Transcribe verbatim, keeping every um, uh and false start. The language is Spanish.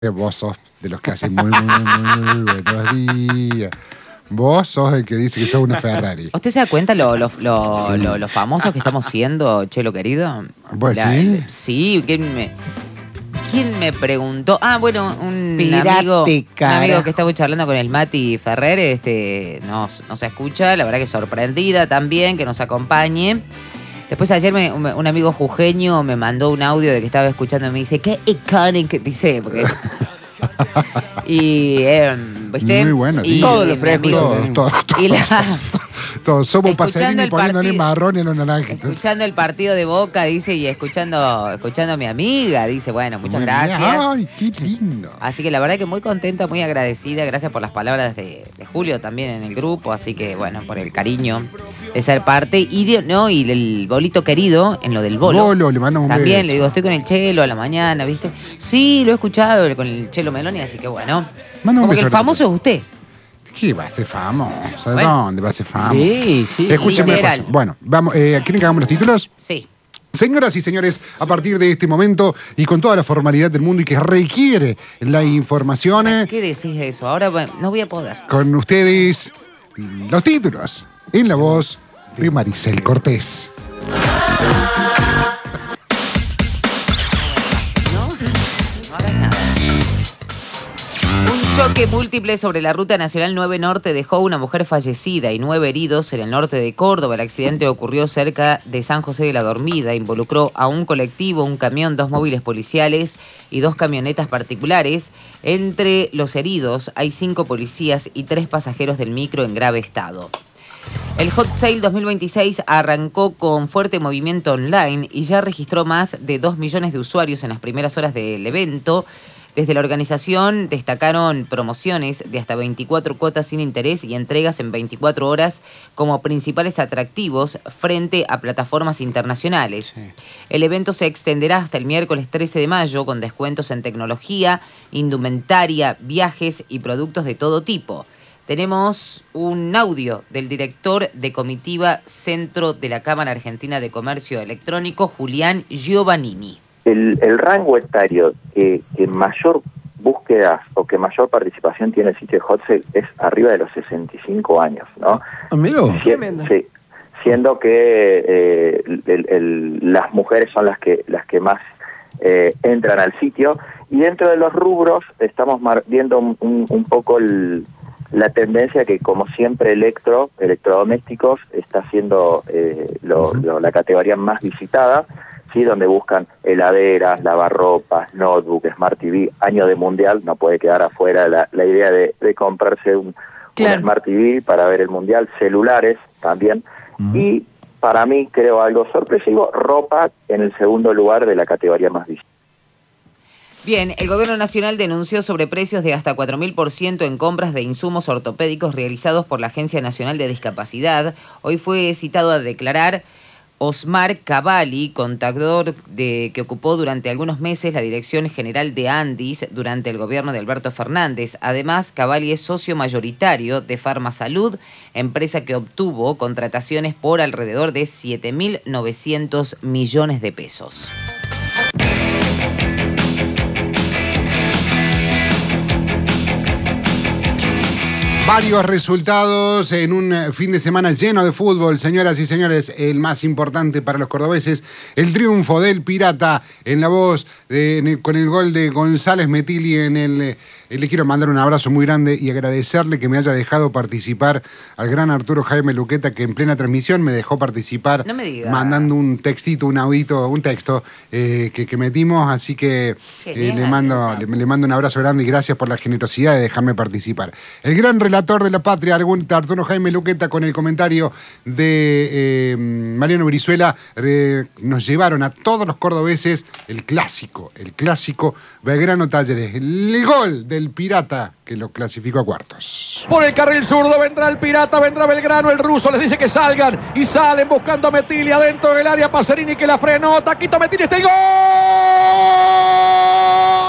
Vos sos de los que hacen muy, muy, muy, muy buenos días. Vos sos el que dice que sos una Ferrari. ¿Usted se da cuenta lo, lo, lo, Sí. lo, lo famosos que estamos siendo, Chelo querido? Pues La- sí. Sí, ¿quién me, ¿quién me preguntó? Ah, bueno, un Pirate, amigo, un carajo. amigo que estaba charlando con el Mati Ferrer, este, nos, nos escucha, la verdad que sorprendida también, que nos acompañe. Después ayer me- un, un amigo jujeño me mandó un audio de que estaba escuchando y me dice, qué icónico, dice, porque... y, eh, ¿viste? Muy bueno, y, tío. Todos los mi frescos amigo- son Todos, todos, y la... todos somos Escuchando Pacerini el poniéndole partido- marrón y los naranjas. Escuchando el partido de Boca, dice, y escuchando, escuchando a mi amiga, dice, bueno, muchas gracias. Ay, qué lindo. Así que la verdad que muy contenta, muy agradecida, gracias por las palabras de, de Julio también en el grupo, así que bueno, por el cariño de ser parte. Y de- no, y el bolito querido, en lo del bolo. Bolo, le mandamos un También beso. le digo, estoy con el Chelo a la mañana, ¿viste? Sí, lo he escuchado con el Chelo Meloni, así que bueno. Manda un Como que beso el famoso es usted. ¿Qué va a ser famoso? Bueno. ¿Dónde va a ser famoso? Sí, sí. Escúcheme una Literal. cosa. Bueno, vamos, eh, ¿quieren que hagamos los títulos? Sí. Señoras y señores, a partir de este momento y con toda la formalidad del mundo y que requiere la información, eh, ¿Qué decís de eso? Ahora bueno, no voy a poder. con ustedes los títulos en la voz de Maricel Cortés. No, no hagas nada. Un choque múltiple sobre la Ruta Nacional nueve Norte dejó una mujer fallecida y nueve heridos en el norte de Córdoba. El accidente ocurrió cerca de San José de la Dormida. Involucró a un colectivo, un camión, dos móviles policiales y dos camionetas particulares. Entre los heridos hay cinco policías y tres pasajeros del micro en grave estado. El Hot Sale dos mil veintiséis arrancó con fuerte movimiento online y ya registró más de dos millones de usuarios en las primeras horas del evento. Desde la organización destacaron promociones de hasta veinticuatro cuotas sin interés y entregas en veinticuatro horas como principales atractivos frente a plataformas internacionales. El evento se extenderá hasta el miércoles trece de mayo con descuentos en tecnología, indumentaria, viajes y productos de todo tipo. Tenemos un audio del director de comitiva Centro de la Cámara Argentina de Comercio Electrónico, Julián Giovannini. El, el rango etario que, que mayor búsquedas o que mayor participación tiene el sitio de Hot Sale es arriba de los sesenta y cinco años, ¿no? Ah, mirá vos. Sie- sí, siendo que eh, el- el- las mujeres son las que las que más eh, entran al sitio, y dentro de los rubros estamos mar- viendo un, un- un poco el- la tendencia que, como siempre, electro, electrodomésticos está siendo eh, lo- lo- la categoría más visitada, ¿sí? Donde buscan heladeras, lavarropas, notebook, Smart T V. Año de Mundial, no puede quedar afuera la, la idea de, de comprarse un, Claro. un Smart T V para ver el Mundial, celulares también. Ujú. Y para mí, creo algo sorpresivo, ropa en el segundo lugar de la categoría más visitada. Bien, el Gobierno Nacional denunció sobreprecios de hasta cuatro mil por ciento en compras de insumos ortopédicos realizados por la Agencia Nacional de Discapacidad. Hoy fue citado a declarar Osmar Cavalli, contador de, que ocupó durante algunos meses la Dirección General de Andis durante el gobierno de Alberto Fernández. Además, Cavalli es socio mayoritario de Farmasalud, empresa que obtuvo contrataciones por alrededor de siete mil novecientos millones de pesos. Varios resultados en un fin de semana lleno de fútbol, señoras y señores. El más importante para los cordobeses, el triunfo del Pirata en la voz, de, en el- con el gol de González Metilli en el... eh, le quiero mandar un abrazo muy grande y agradecerle que me haya dejado participar al gran Arturo Jaime Luqueta, que en plena transmisión me dejó participar, No me digas. mandando un textito, un audito, un texto eh, que, que metimos, así que eh, Genial. le mando le, le mando un abrazo grande y gracias por la generosidad de dejarme participar. El gran relator de la patria, algún Arturo Jaime Luqueta, con el comentario de eh, Mariano Brizuela, eh, nos llevaron a todos los cordobeses el clásico, el clásico Belgrano Talleres, el gol del Pirata que lo clasificó a cuartos. Por el carril zurdo vendrá el Pirata, vendrá Belgrano, el ruso les dice que salgan y salen buscando a Metilli adentro del área. Pacerini que la frenó, Taquito Metilli, está el gol.